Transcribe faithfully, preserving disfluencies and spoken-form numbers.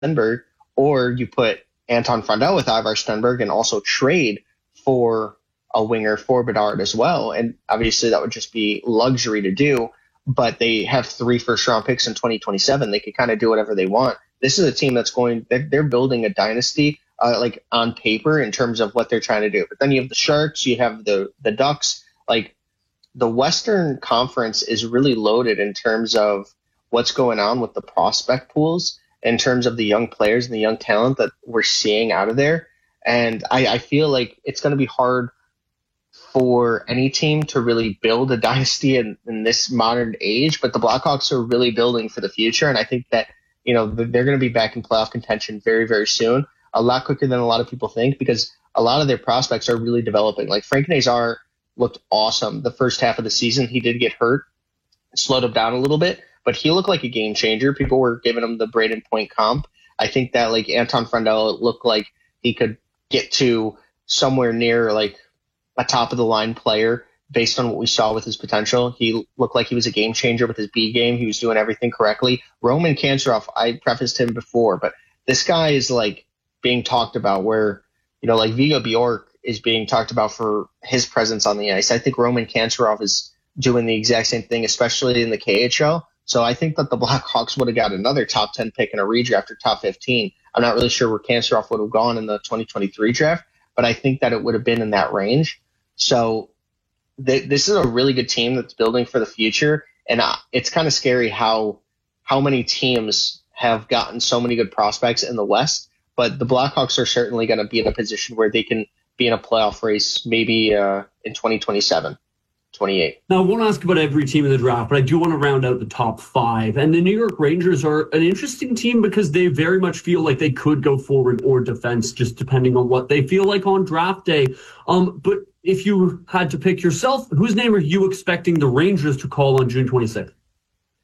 Stenberg, or you put Anton Frondell with Ivar Stenberg and also trade for a winger for Bedard as well. And obviously that would just be luxury to do, but they have three first round picks in twenty twenty-seven. They could kind of do whatever they want. This is a team that's going, they're, they're building a dynasty, uh, like on paper in terms of what they're trying to do. But then you have the Sharks, you have the, the Ducks, like the Western Conference is really loaded in terms of what's going on with the prospect pools, in terms of the young players and the young talent that we're seeing out of there. And I, I feel like it's going to be hard for any team to really build a dynasty in, in this modern age, but the Blackhawks are really building for the future. And I think that, you know, they're going to be back in playoff contention very, very soon, a lot quicker than a lot of people think, because a lot of their prospects are really developing. Like Frank Nazar looked awesome the first half of the season. He did get hurt, slowed him down a little bit, but he looked like a game changer. People were giving him the Braden Point comp. I think that like Anton Frondell looked like he could get to somewhere near like a top of the line player based on what we saw with his potential. He looked like he was a game changer with his B game. He was doing everything correctly. Roman Kanserov, I prefaced him before, but this guy is like being talked about where, you know, like Viggo Bjork is being talked about for his presence on the ice. I think Roman Kanserov is doing the exact same thing, especially in the K H L. So I think that the Blackhawks would have got another top ten pick in a redraft or top fifteen. I'm not really sure where Kanserov would have gone in the twenty twenty-three draft, but I think that it would have been in that range. So th- this is a really good team that's building for the future. And uh, it's kind of scary how how many teams have gotten so many good prospects in the West. But the Blackhawks are certainly going to be in a position where they can be in a playoff race maybe uh, in twenty twenty-seven. twenty-eight. Now, I won't ask about every team in the draft, but I do want to round out the top five. And the New York Rangers are an interesting team because they very much feel like they could go forward or defense, just depending on what they feel like on draft day. Um, but if you had to pick yourself, whose name are you expecting the Rangers to call on June twenty-sixth?